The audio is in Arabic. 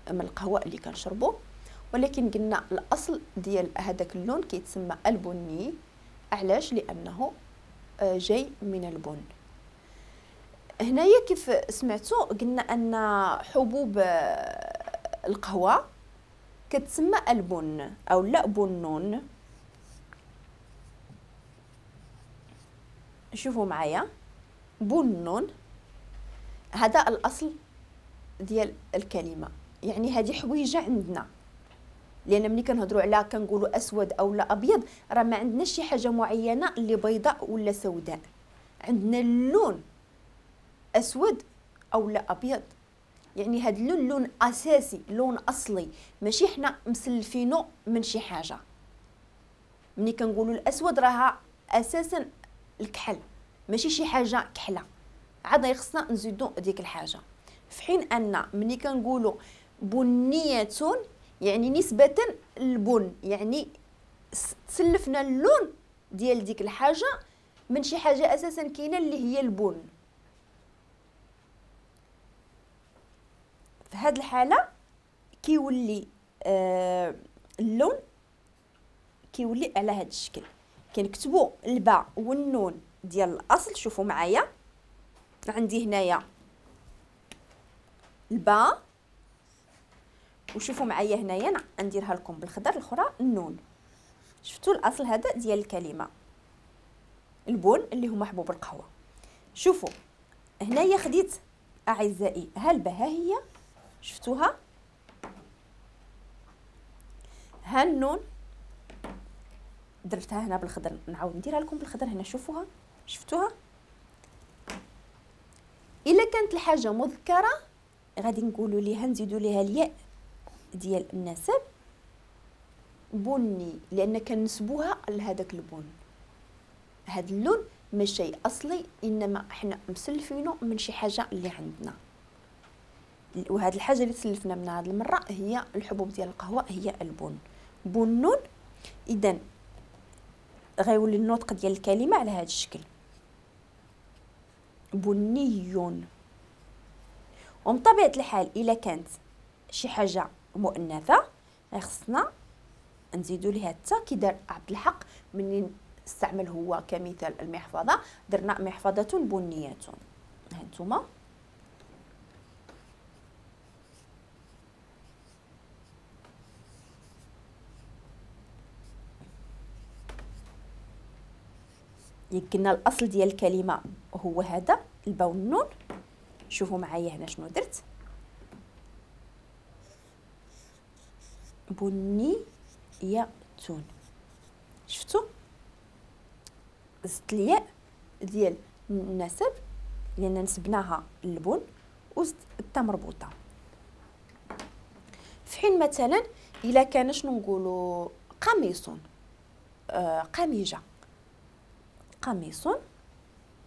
من القهوه اللي كنشربوا، ولكن قلنا الاصل ديال هذاك اللون كيتسمى البني. علاش؟ لانه جاي من البن. هنايا كيف سمعتوا قلنا ان حبوب القهوه كتسمى البن او لا بنون. شوفوا معايا، بنون هذا الاصل ديال الكلمه، يعني هذه حويجه عندنا. لان ملي كنهضروا على كنقولوا اسود او لا ابيض، راه ما عندناش شي حاجه معينه اللي بيضاء ولا سوداء، عندنا اللون اسود او لا ابيض. يعني هذا اللون لون اساسي، لون اصلي، ماشي حنا مسلفينه من شي حاجه. ملي كنقولوا الاسود راه اساسا الكحل، ماشي شي حاجه كحله، عاد خصنا نزيدوا ديك الحاجه. في حين ان ملي كنقولوا بنيه يعني نسبه للبن، يعني تسلفنا اللون ديال ديك الحاجه من شي حاجه اساسا كاينه اللي هي البن. في هذه الحاله كيولي اللون كيولي على هذا الشكل. كنكتبوا الباء والنون ديال الاصل. شوفوا معايا، عندي هنايا الباء، وشوفوا معايا هنايا نديرها لكم بالخضر الاخرى النون. شفتوا الاصل هذا ديال الكلمه البن اللي هما حبوب القهوه. شوفوا هنايا خديت اعزائي ها الباء، ها هي شفتوها، ها النون درتها هنا بالخضر، نعاود نديرها لكم بالخضر هنا. شوفوها، شفتوها. الا كانت الحاجه مذكره غادي نقولوا ليها نزيدوا ليها الياء ديال النسب بني، لان كنسبوها لهذاك البن. هذا اللون ماشي شيء اصلي، انما احنا مسلفينه من شي حاجه اللي عندنا. وهذه الحاجه اللي تسلفنا منها هذه المره هي الحبوب ديال القهوه، هي البن، بنون. اذا غيولي النطق ديال الكلمه على هذا الشكل، بني. ومن طبيعه الحال الا كانت شي حاجه مؤنثه خصنا نزيدوا ليها التاء. كي دار عبد الحق مني استعمل هو كمثال المحفظه، درنا محفظه بنيه. هانتوما يمكننا الاصل ديال الكلمه هو هذا الباء والنون. شوفوا معايا هنا شنو درت، بنية. شفتوا زدت الياء ديال النسب لان نسبناها للبن، وزدت التاء مربوطه. في حين مثلا الا كان شنو نقولوا قميص، قميجه، قميص